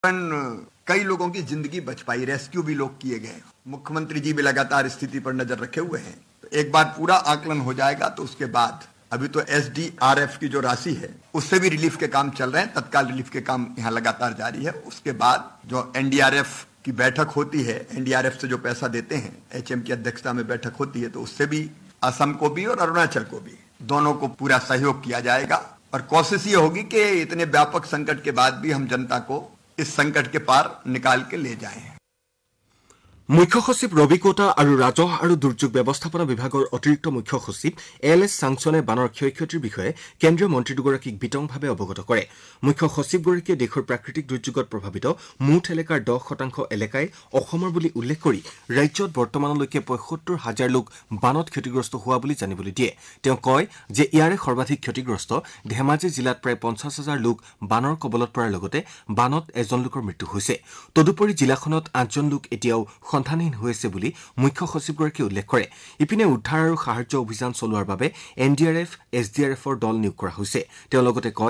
कई लोगों की जिंदगी बच पाई, रेस्क्यू भी लोग किए गए। मुख्यमंत्री जी भी लगातार स्थिति पर नजर रखे हुए हैं। तो एक बार पूरा आकलन हो जाएगा तो उसके बाद अभी तो SDRF की जो राशि है उससे भी रिलीफ के काम चल रहे हैं, तत्काल रिलीफ के काम यहाँ लगातार जारी है। उसके बाद जो NDRF की बैठक होती है, NDRF से जो पैसा देते हैं, HM की अध्यक्षता में बैठक होती है, तो उससे भी असम को भी और अरुणाचल को भी दोनों को पूरा सहयोग किया जाएगा। और कोशिश ये होगी कि इतने व्यापक संकट के बाद भी हम जनता को इस संकट के पार निकाल के ले जाएं। मुख्य सचिव रवि कोटा और राजह और दुर्योग व्यवस्थापना विभागर अतिरिक्त मुख्य सचिव LS सांगसने बाনৰ क्षय क्षतिर বিষয়ে केन्द्रीय मंत्री दुगराकीक বিতংভাৱে অৱগত কৰে। মুখ্য সচিবগৰাকীয়ে দেশৰ প্ৰাকৃতিক দুৰ্যোগত প্ৰভাৱিত মুঠ এলেকাৰ 10% এলেকাই অসমৰ বুলি উল্লেখ কৰি ৰাজ্যত বৰ্তমানলৈকে ৭৫,০০০ লোক বানত ক্ষতিগ্ৰস্ত হোৱা বুলি জানিবলৈ দিয়ে। তেওঁ কয় যে ইয়াৰে সৰ্বাধিক ক্ষতিগ্ৰস্ত ধেমাজি জিলাত প্ৰায় ৫০,০০০ লোক বানৰ কবলত পৰাৰ লগতে বানত এজন লোকৰ মৃত্যু হৈছে। তদুপৰি জিলাখনত ৮জন লোক এতিয়াও সন্ধানহীন হৈছে বুলি মুখ্য সচিবগৰাকীয়ে উল্লেখ কৰে। ইপিনে উদ্ধাৰ আৰু সাহায্য অভিযান চলোৱাৰ বাবে NDRF, SDRFৰ দল নিয়োগ কৰা হৈছে। তেওঁ লগতে কয়